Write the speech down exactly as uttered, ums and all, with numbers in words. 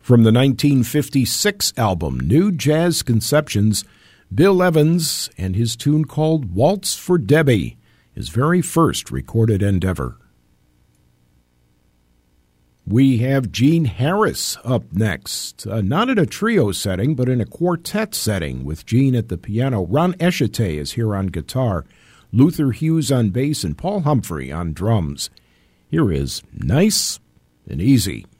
From the nineteen fifty-six album New Jazz Conceptions, Bill Evans and his tune called Waltz for Debbie, his very first recorded endeavor. We have Gene Harris up next, uh, not in a trio setting, but in a quartet setting, with Gene at the piano. Ron Eshete is here on guitar, Luther Hughes on bass, and Paul Humphrey on drums. Here is Nice and Easy.